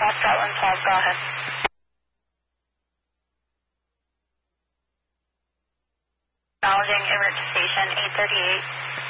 Foxtrot 112, go ahead. Acknowledging Emirates Station 838.